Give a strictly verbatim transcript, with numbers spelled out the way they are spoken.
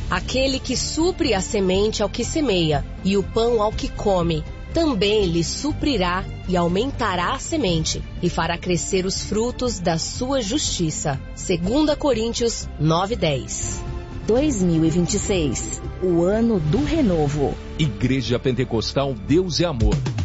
Aquele que supre a semente ao que semeia e o pão ao que come, também lhe suprirá e aumentará a semente e fará crescer os frutos da sua justiça. Segunda Coríntios nove, dez. dois mil e vinte e seis, o ano do renovo. Igreja Pentecostal Deus é Amor.